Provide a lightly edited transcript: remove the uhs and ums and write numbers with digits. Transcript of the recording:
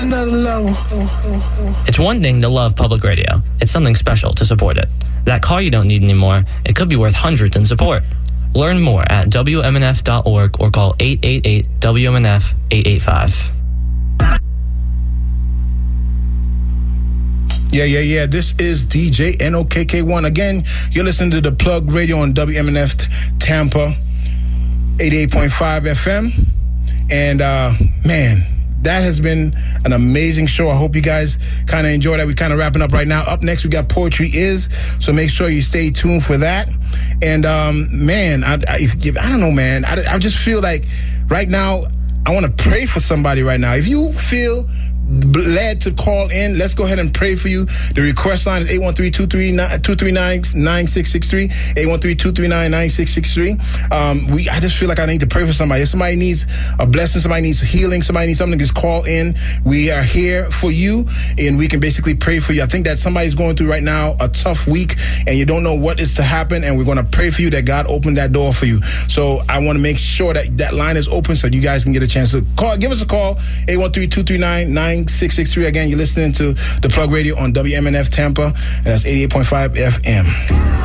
another level. It's one thing to love public radio. It's something special to support it. That car you don't need anymore, it could be worth hundreds in support. Learn more at WMNF.org or call 888-WMNF-885. Yeah. This is DJ NOKK1. Again, you're listening to The Plug Radio on WMNF Tampa, 88.5 FM. And, man, that has been an amazing show. I hope you guys kind of enjoyed that. We're kind of wrapping up right now. Up next, we got Poetry Is, so make sure you stay tuned for that. And, man, I don't know, man. I just feel like right now I want to pray for somebody right now. If you feel led to call in, let's go ahead and pray for you. The request line is 813-239-9663, 813-239-9663. I just feel like I need to pray for somebody. If somebody needs a blessing, somebody needs healing, somebody needs something, just call in. We are here for you, and we can basically pray for you. I think that somebody's going through right now a tough week, and you don't know what is to happen, and we're going to pray for you that God opened that door for you. So I want to make sure that that line is open so you guys can get a chance to call. Give us a call, 813-239-9663. Again, you're listening to The Plug Radio on WMNF Tampa, and that's 88.5 FM.